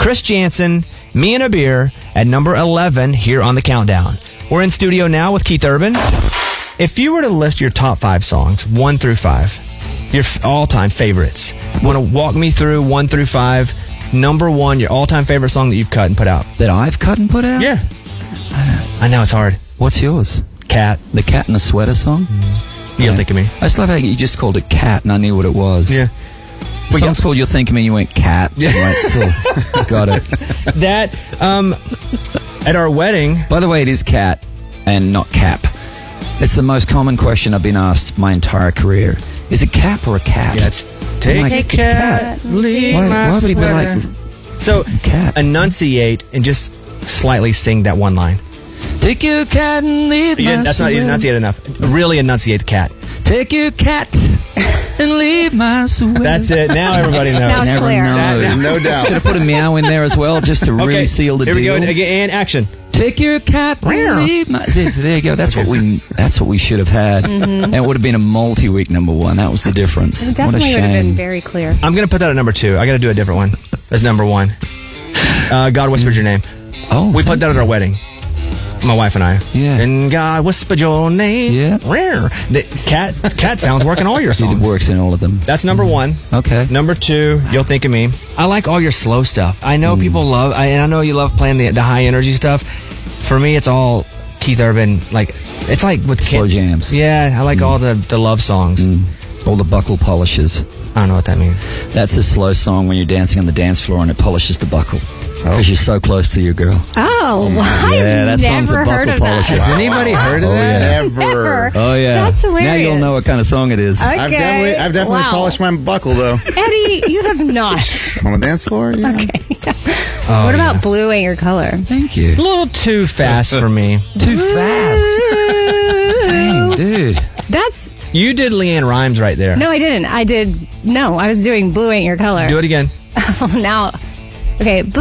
Chris Jansen, Me and a Beer at number 11 here on the countdown. We're in studio now with Keith Urban. If you were to list your top 5 songs, 1 through 5, your all-time favorites, want to walk me through 1 through 5, number 1, your all-time favorite song that you've cut and put out? That I've cut and put out? Yeah. I know, it's hard. What's yours? Cat. The Cat in the Sweater song? You'll Think of Me. I just love how you just called it Cat and I knew what it was. Yeah. The song's called You'll Think of Me and you went Cat. Yeah. I'm like, cool. Got it. That, at our wedding... By the way, it is Cat and not Cap. It's the most common question I've been asked my entire career. Is it Cap or a cat? Yeah, it's take like, a it's cat, leave my why would he be sweater. like... So, Cat. enunciate and just slightly sing that one line. Take your cat and leave my That's not sweater. enunciate enough. Really enunciate the cat. Take your cat and leave my sweater. That's it. Now everybody knows. Now it's Never clear. knows. No doubt. Should have put a meow in there as well, just to really seal the here deal. we go. Again, and action. Take your cat and leave my... So there you go. That's what we should have had. And it would have been a multi-week number 1. That was the difference. It definitely what a would have been shame. very clear. I'm going to put that at number 2. I got to do a different one. That's number 1. God Whispered Your Name. Oh, We played that at our wedding. My wife and I. Yeah. And God whispered your name. Yeah. Rare. The cat sounds work in all your songs. It works in all of them. That's number 1. Okay. Number 2, You'll Think of Me. I like all your slow stuff. I know people love, and I know you love playing the high energy stuff. For me, it's all Keith Urban. Like, it's like with Slow jams. Yeah, I like all the love songs. All the buckle polishes. I don't know what that means. That's a slow song when you're dancing on the dance floor and it polishes the buckle. Because you're so close to your girl. Oh, Yeah, I've that song's a never heard buckle of that. polisher. Has anybody heard of Oh, that? yeah. Ever. Oh, yeah. That's hilarious. Now you'll know what kind of song it is. Okay. I've definitely Wow. polished my buckle though. Eddie, you have not. On the dance floor. Yeah. What about Blue Ain't Your Color? Thank you. A little too fast for me. Too fast. Dang, dude. That's... You did Leanne Rhymes right there. No, I didn't. I was doing Blue Ain't Your Color. Do it again. Oh, now... Okay,